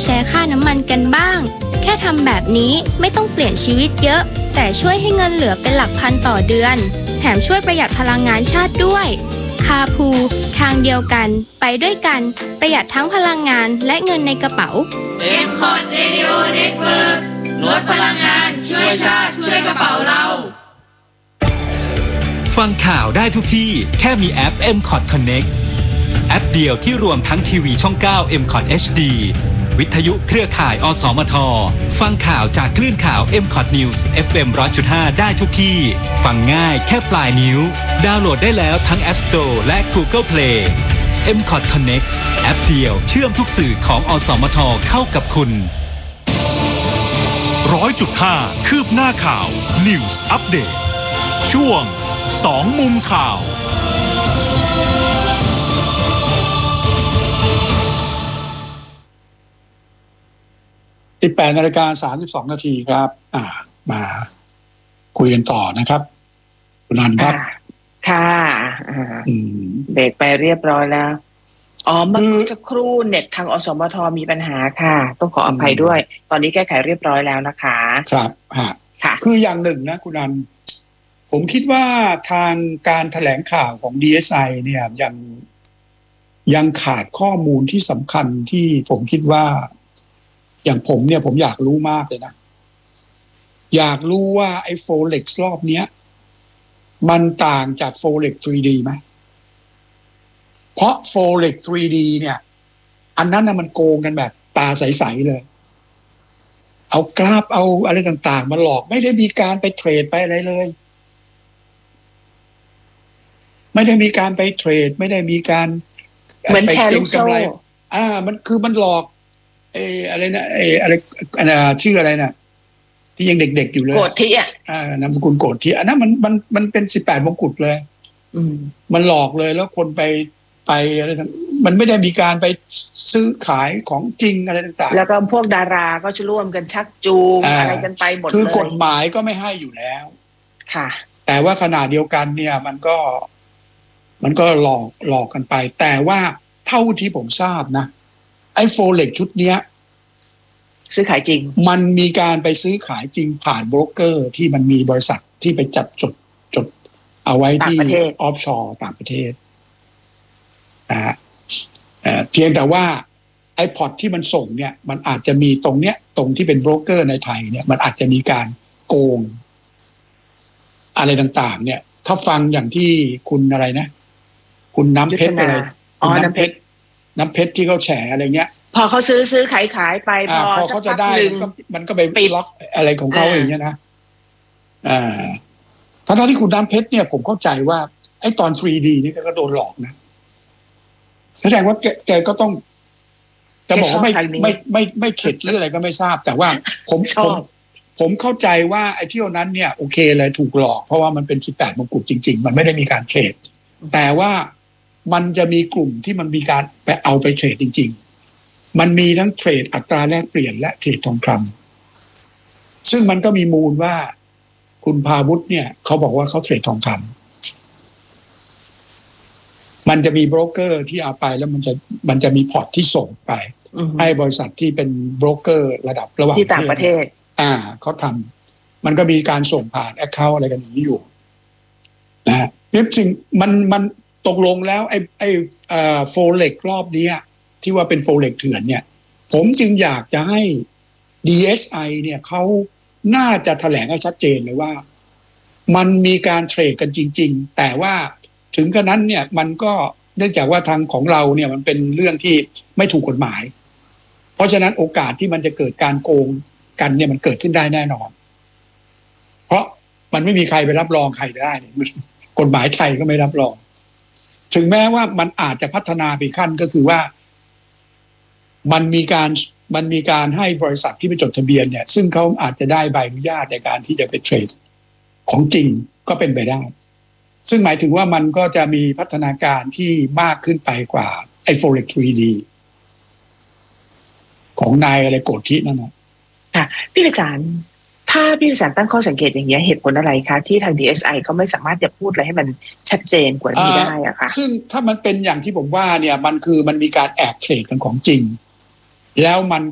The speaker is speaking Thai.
แชร์ค่าน้ำมันกันบ้างแค่ทำแบบนี้ไม่ต้องเปลี่ยนชีวิตเยอะแต่ช่วยให้เงินเหลือเป็นหลักพันต่อเดือนแถมช่วยประหยัดพลังงานชาติด้วยคาพูทางเดียวกันไปด้วยกันประหยัดทั้งพลังงานและเงินในกระเป๋า M-Cot Radio Network ลดพลังงานช่วยชาติช่วยกระเป๋าเราฟังข่าวได้ทุกที่แค่มีแอป M-Cot Connect แอปเดียวที่รวมทั้งทีวีช่อง 9 M-Cot HD วิทยุเครือข่ายอสมทฟังข่าวจากคลื่นข่าว M-Cot News FM 100.5 ได้ทุกที่ฟังง่ายแค่ปลายนิ้วดาวน์โหลดได้แล้วทั้ง App Store และ Google Play M-Cot Connect แอปเดียวเชื่อมทุกสื่อของอสมทเข้ากับคุณ 100.5 คืบหน้าข่าว News Update ช่วง2 มุมข่าว 18:32 น.ครับมาคุยกันต่อนะครับคุณนันครับค่ะเบรกไปเรียบร้อยแล้วเมื่อสักครู่เน็ตทางอสมทมีปัญหาค่ะต้องขออภัยด้วยตอนนี้แก้ไขเรียบร้อยแล้วนะคะครับค่ะคืออย่างหนึ่งนะคุณนันผมคิดว่าทางการแถลงข่าวของ DSI เนี่ยยังขาดข้อมูลที่สำคัญที่ผมคิดว่าอย่างผมเนี่ยผมอยากรู้มากเลยนะอยากรู้ว่าไอ้ Forex รอบเนี้ยมันต่างจาก Forex 3D ไหมเพราะ Forex 3D เนี่ยอันนั้นนะมันโกงกันแบบตาใสๆเลยเอากราฟเอาอะไรต่างๆมาหลอกไม่ได้มีการไปเทรดไปอะไรเลยไม่ได้มีการไปเทรดไม่ได้มีการไปเก็งกำไรมันหลอกอะไรนะอะไรชื่ออะไรนะที่ยังเด็กๆอยู่เลยโกฏทินามสกุลโกฏทิอันนั้นมันเป็น18 มงกุฎเลยมันหลอกเลยแล้วคนไปอะไรต่างมันไม่ได้มีการไปซื้อขายของจริงอะไรต่างๆแล้วก็พวกดาราก็จะร่วมกันชักจูงอะไรกันไปหมดเลยคือกฎหมายก็ไม่ให้อยู่แล้วค่ะแต่ว่าขณะเดียวกันเนี่ยมันก็หลอกกันไปแต่ว่าเท่าที่ผมทราบนะไอ้โฟเร็กชุดเนี้ยซื้อขายจริงมันมีการไปซื้อขายจริงผ่านโบรกเกอร์ที่มันมีบริษัทที่ไปจัดจดเอาไว้ที่ออฟชอร์ต่างประเทศเพียงแต่ว่าไอ้พอร์ตที่มันส่งเนี่ยมันอาจจะมีตรงที่เป็นโบรกเกอร์ในไทยเนี่ยมันอาจจะมีการโกงอะไรต่างๆเนี่ยถ้าฟังอย่างที่คุณอะไรนะคุณน้ำเพชรอะไรน้ำเพชรที่เขาแฉอะไรเงี้ยพอเขาซื้อขายไปพอเขาจะได้มันก็ไปล็อกอะไรของเขาอย่างเงี้ยนะทั้งที่คุณน้ำเพชรเนี่ยผมเข้าใจว่าไอ้ตอน 3D นี่ก็โดนหลอกนะแสดงว่าแกก็ต้องจะบอกว่าไม่เข็ดหรืออะไรก็ไม่ทราบแต่ว่าผมเข้าใจว่าไอ้เที่ยวนั้นเนี่ยโอเคเลยถูกหลอกเพราะว่ามันเป็น18 มงกุฎจริงๆมันไม่ได้มีการเทรดแต่ว่ามันจะมีกลุ่มที่มันมีการไปเอาไปเทรดจริงๆมันมีทั้งเทรดอัตราแลกเปลี่ยนและเทรดทองคำซึ่งมันก็มีมูลว่าคุณพาวุฒิเนี่ยเขาบอกว่าเขาเทรดทองคำมันจะมีโบรกเกอร์ที่เอาไปแล้วมันจะมีพอร์ตที่ส่งไปให้บริษัทที่เป็นโบรกเกอร์ระดับระหว่างที่ต่างประเทศเขาทำมันก็มีการส่งผ่านแอคเคาท์อะไรกันอย่างนี้อยู่นะเนี่ยจริงมันตกลงแล้วไอ้โฟเร็กรอบนี้ที่ว่าเป็นโฟเร็กเถื่อนเนี่ยผมจึงอยากจะให้ DSI เนี่ยเขาน่าจะแถลงให้ชัดเจนเลยว่ามันมีการเทรดกันจริงๆแต่ว่าถึงกระนั้นเนี่ยมันก็เนื่องจากว่าทางของเราเนี่ยมันเป็นเรื่องที่ไม่ถูกกฎหมายเพราะฉะนั้นโอกาสที่มันจะเกิดการโกงกันเนี่ยมันเกิดขึ้นได้แน่นอนเพราะมันไม่มีใครไปรับรองใครได้กฎหมายไทยก็ไม่รับรองถึงแม้ว่ามันอาจจะพัฒนาไปขั้นก็คือว่ามันมีการให้บริษัทที่ไปจดทะเบียนเนี่ยซึ่งเขาอาจจะได้ใบอนุญาตในการที่จะไปเทรดของจริงก็เป็นไปได้ซึ่งหมายถึงว่ามันก็จะมีพัฒนาการที่มากขึ้นไปกว่าไอ้ Forex 3D ของนายอะไรโกฏทินั่นนะค่ะพี่วิสารถ้าพี่วิสารตั้งข้อสังเกตอย่างนี้เหตุผลอะไรคะที่ทาง DSI ก็ไม่สามารถจะพูดอะไรให้มันชัดเจนกว่านี้ได้อะค่ะซึ่งถ้ามันเป็นอย่างที่ผมว่าเนี่ยมันมีการแอบเทรดกันของจริงแล้วมัน